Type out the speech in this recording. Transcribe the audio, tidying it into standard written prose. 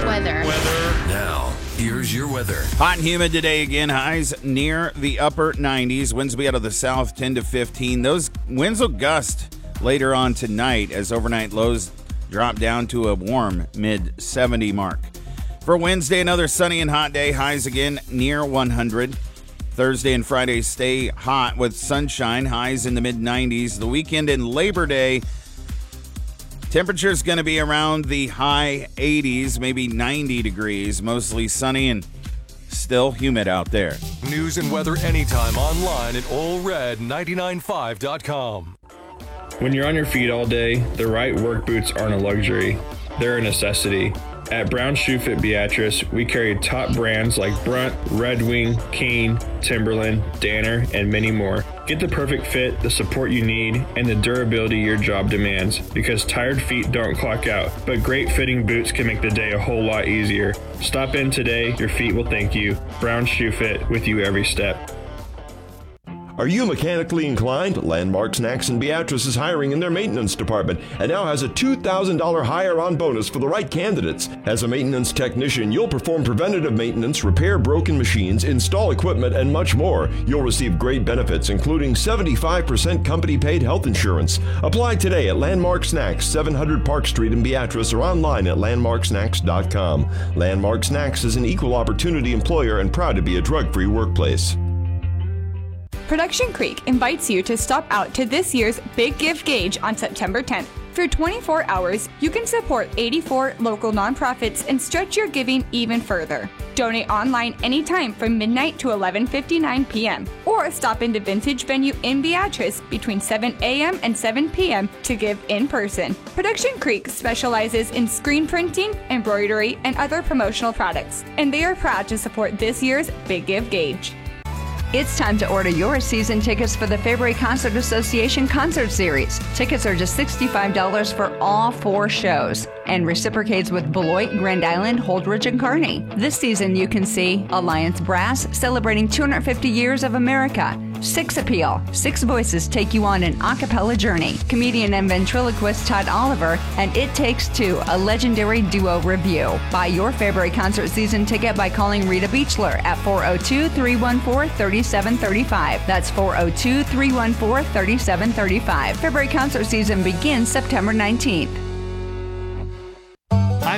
Weather. Now, here's your weather. Hot and humid today again. Highs near the upper 90s. Winds will be out of the south 10 to 15. Those winds will gust later on tonight as overnight lows drop down to a warm mid-70 mark. For Wednesday, another sunny and hot day. Highs again near 100. Thursday and Friday stay hot with sunshine. Highs in the mid-90s. The weekend and Labor Day, temperature's going to be around the high 80s, maybe 90 degrees. Mostly sunny and still humid out there. News and weather anytime online at allred995.com. When you're on your feet all day, the right work boots aren't a luxury. They're a necessity. At Brown Shoe Fit Beatrice, we carry top brands like Brunt, Red Wing, Kane, Timberland, Danner, and many more. Get the perfect fit, the support you need, and the durability your job demands, because tired feet don't clock out, but great fitting boots can make the day a whole lot easier. Stop in today, your feet will thank you. Brown Shoe Fit, with you every step. Are you mechanically inclined? Landmark Snacks in Beatrice is hiring in their maintenance department and now has a $2,000 hire-on bonus for the right candidates. As a maintenance technician, you'll perform preventative maintenance, repair broken machines, install equipment, and much more. You'll receive great benefits, including 75% company-paid health insurance. Apply today at Landmark Snacks, 700 Park Street in Beatrice, or online at landmarksnacks.com. Landmark Snacks is an equal opportunity employer and proud to be a drug-free workplace. Production Creek invites you to stop out to this year's Big Give Gauge on September 10th. For 24 hours, you can support 84 local nonprofits and stretch your giving even further. Donate online anytime from midnight to 11:59 p.m. or stop into Vintage Venue in Beatrice between 7 a.m. and 7 p.m. to give in person. Production Creek specializes in screen printing, embroidery, and other promotional products, and they are proud to support this year's Big Give Gauge. It's time to order your season tickets for the February Concert Association Concert Series. Tickets are just $65 for all 4 shows and reciprocates with Beloit, Grand Island, Holdridge, and Kearney. This season you can see Alliance Brass celebrating 250 years of America, Six Appeal, 6 voices take you on an a cappella journey, comedian and ventriloquist Todd Oliver, and It Takes Two, a legendary duo review. Buy your February concert season ticket by calling Rita Beechler at 402-314-3735. That's 402-314-3735. February concert season begins September 19th.